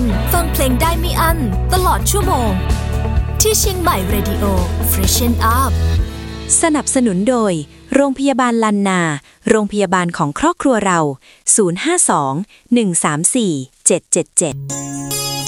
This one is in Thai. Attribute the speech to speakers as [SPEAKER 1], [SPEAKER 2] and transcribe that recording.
[SPEAKER 1] ฟังเพลงได้ไม่อั้นตลอดชั่วโมงที่เชียงใหม่ Radio Freshen Up
[SPEAKER 2] สนับสนุนโดยโรงพยาบาลลันนาโรงพยาบาลของครอบครัวเรา052 134 777